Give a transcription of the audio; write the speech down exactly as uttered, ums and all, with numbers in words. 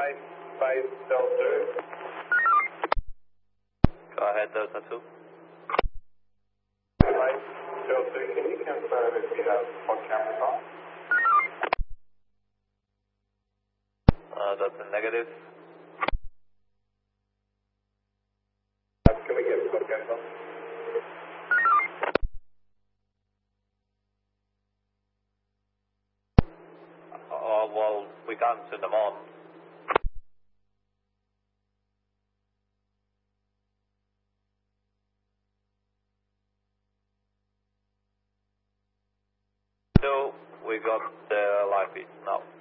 five, five, Delta. Go ahead, Delta two. five, Delta, can you confirm if you have pod cameras on? Uh, that's a negative. Uh, can we get pod cameras on? Oh, well, we can't turn them on. So, we got the live feed now.